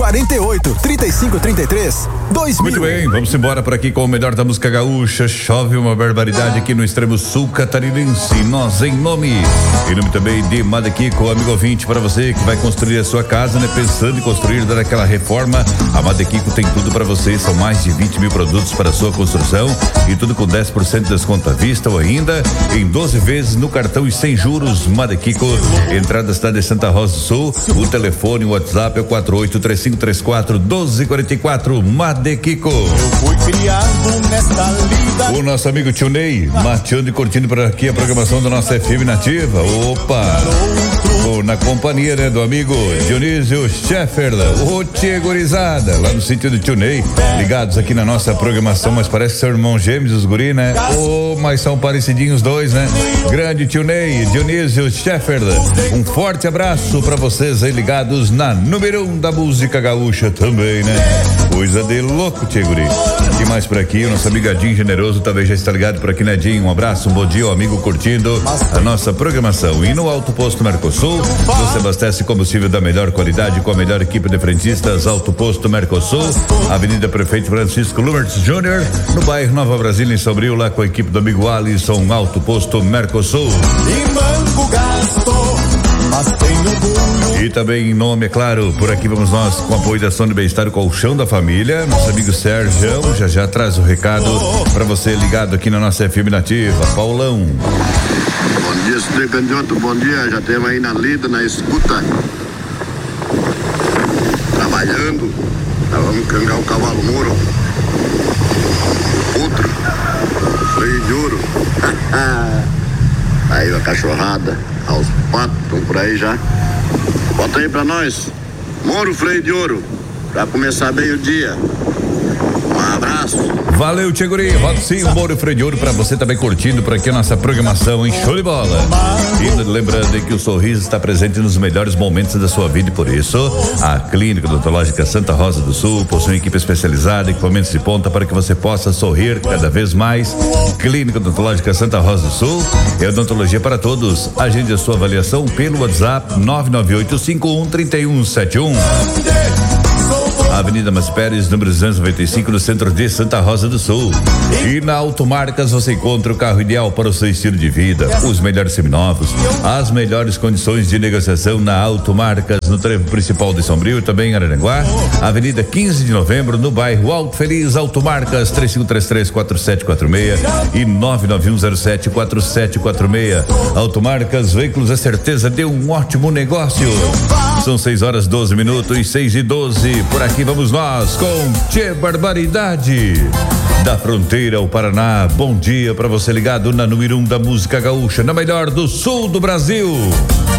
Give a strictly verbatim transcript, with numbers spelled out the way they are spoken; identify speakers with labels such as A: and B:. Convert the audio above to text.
A: quarenta e oito, trinta e cinco, trinta e três, dois mil.
B: Muito bem, vamos embora por aqui com o melhor da música gaúcha. Chove uma barbaridade aqui no extremo sul catarinense. Nós em nome, em nome também de Madequico, amigo ouvinte, para você que vai construir a sua casa, né? Pensando em construir, dar aquela reforma, a Madequico tem tudo para você. São mais de vinte mil produtos para a sua construção e tudo com dez por cento de desconto à vista ou ainda em doze vezes no cartão e sem juros. Madequico, entrada da cidade de Santa Rosa do Sul. O telefone, o WhatsApp é o quatro oito três cinco três quatro, um dois quatro quatro. Madequico.
C: Eu fui criado nesta lida.
B: O nosso amigo Tio Ney, mateando e curtindo por aqui a programação da nossa F M Nativa. Opa! Oh, na companhia, né, do amigo Dionísio Schefferle, o Tchê Gurizada, lá no sítio do Tio Ney, ligados aqui na nossa programação, mas parece que são irmãos gêmeos, os guri, né? Oh, mas são parecidinhos dois, né? Grande Tio Ney, Dionísio Schefferle, um forte abraço pra vocês aí ligados na número um da música gaúcha também, né? Coisa de louco, Tchê Guri. E mais por aqui, o nosso amigo Adinho Generoso também já está ligado por aqui, né, Adinho? Um abraço, um bom dia, amigo, curtindo a nossa programação. E no Alto Posto Mercosul, você abastece combustível da melhor qualidade com a melhor equipe de frentistas. Alto Posto Mercosul, Avenida Prefeito Francisco Lumertz Júnior, no bairro Nova Brasília, em Sombrio, lá com a equipe do amigo Alisson. Alto Posto Mercosul.
C: E mango gasto, mas tem orgulho.
B: E também em nome, é claro, por aqui vamos nós com o apoio da Ação de Bem-Estar, o Colchão da Família. Nosso amigo Sérgio já já traz o recado para você ligado aqui na nossa F M Nativa. Paulão.
D: Bom dia, Cidre Candiota, bom dia. Já temos aí na lida, na escuta. Trabalhando. Já vamos cangar o cavalo muro. Outro. Freio de ouro. Aí a cachorrada. Aos patos, estão por aí já. Bota aí pra nós. Moro, freio de ouro. Pra começar bem o dia. Um abraço.
B: Valeu, Tchê Guri. Roda sim, o Moro Freio de Ouro pra você também curtindo por aqui a nossa programação em show de bola. E lembrando que o sorriso está presente nos melhores momentos da sua vida e por isso a Clínica Odontológica Santa Rosa do Sul possui uma equipe especializada, equipamentos de ponta para que você possa sorrir cada vez mais. Clínica Odontológica Santa Rosa do Sul é odontologia para todos. Agende a sua avaliação pelo WhatsApp nove nove oito cinco um três um sete um. Avenida Mas Pérez, número duzentos e noventa e cinco, no centro de Santa Rosa do Sul. E na Automarcas você encontra o carro ideal para o seu estilo de vida, os melhores seminovos, as melhores condições de negociação na Automarcas, no trevo principal de Sombrio e também em Araranguá. Avenida quinze de novembro, no bairro Alto Feliz. Automarcas três cinco três três, quatro sete quatro seis e nove nove um zero sete, quatro sete quatro seis. Automarcas, veículos é certeza de um ótimo negócio. São seis horas doze minutos e seis e doze. Por aqui vamos nós com Tchê Barbaridade. Da fronteira ao Paraná, bom dia para você ligado na número um da música gaúcha, na melhor do sul do Brasil.